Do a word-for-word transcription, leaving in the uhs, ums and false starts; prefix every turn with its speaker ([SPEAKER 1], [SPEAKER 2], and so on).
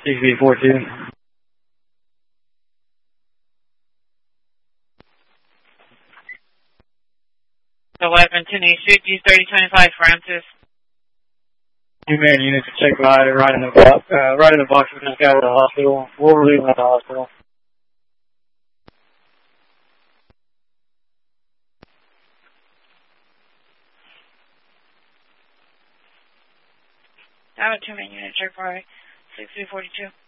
[SPEAKER 1] six B four two.
[SPEAKER 2] eleven, ten East fifty, thirty twenty-five, Francis.
[SPEAKER 1] Two man units to check by right in the box. Uh, right in the box. We just got to the hospital. We'll relieve them at the hospital.
[SPEAKER 2] I have a two man unit check by six B forty-two.